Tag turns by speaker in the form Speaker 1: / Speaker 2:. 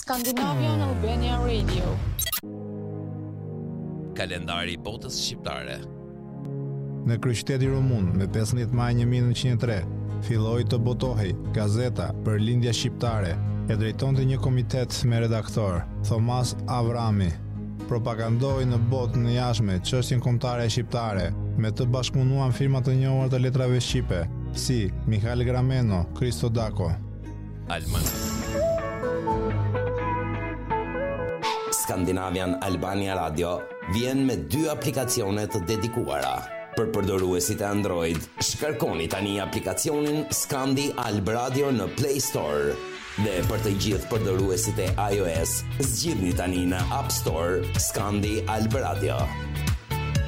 Speaker 1: Scandinavian Albania Radio.
Speaker 2: Kalendari i botës shqiptare.
Speaker 3: Në kryeqytetin rumun, me 15 maj 1903, filloi të botohej Gazeta për Lindja Shqiptare, e drejtonte një komitet me redaktor, Thomas Avrami. Propagandoi në botën e jashtme çështjen kombëtare shqiptare, me të bashkëpunuan firma të njohura të letrave shqipe, si Mihail Grameno, Kristo Dako.
Speaker 4: Scandinavian Albania Radio vjen me 2 aplikacione të dedikuara. Për përdoruesit e Android, shkarkoni tani aplikacionin Scandi Alb Radio në Play Store. Dhe për të gjithë përdoruesit e iOS, zgjidhni tani në App Store Scandi Alb Radio.